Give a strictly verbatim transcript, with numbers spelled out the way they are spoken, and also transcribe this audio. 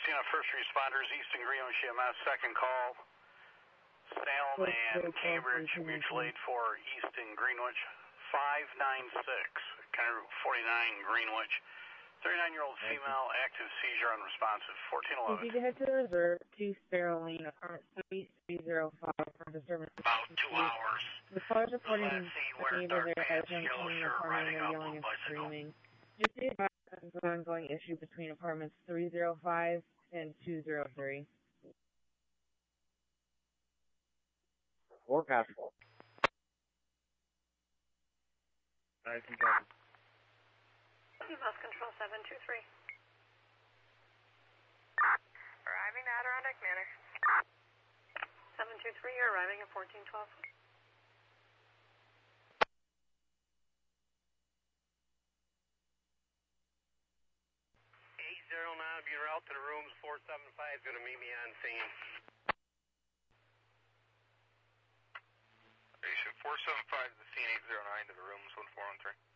fourteen on first responders, Easton Greenwich E M S, second call. Salem and Cambridge mutual aid for Easton Greenwich, five nine six, County Route forty-nine, Greenwich. thirty-nine-year-old female, active seizure unresponsive, fourteen eleven. If you head to the reserve, to Sparrow Lane, apartment three three zero five for disturbance. About two hours. The caller's reporting a neighbor there as in the apartment and they're yelling and screaming. Just be advised that this is an ongoing issue between apartments three zero five and two zero three. Or passable. Nine control. Bus control seven two three. Arriving at Adirondack Manor. seven two three, you're arriving at fourteen twelve. eight zero nine will be en route to the rooms. four seven five is going to meet me on scene. Station four seven five to the scene, eight zero nine to the rooms, one four one three.